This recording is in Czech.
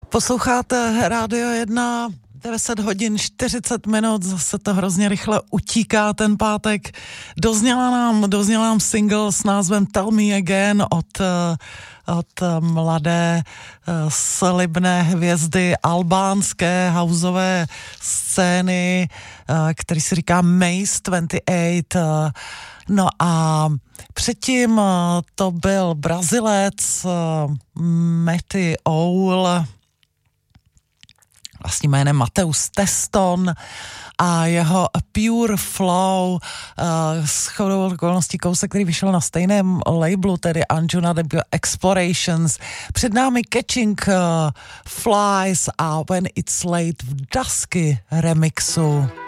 Posloucháte Rádio 1, 10 hodin 40 minut, zase to hrozně rychle utíká ten pátek. Dozněla nám single s názvem Tell Me Again od mladé slibné hvězdy albánské houseové scény, který se říká Maze 28. No a předtím to byl Brazilec Matty Owl, vlastně jménem Mateus Teston, a jeho Pure Flow, shodou okolností kousek, který vyšel na stejném labelu, tedy Anjuna The Explorations. Před námi Catching Flies a When It's Late v Dusky remixu.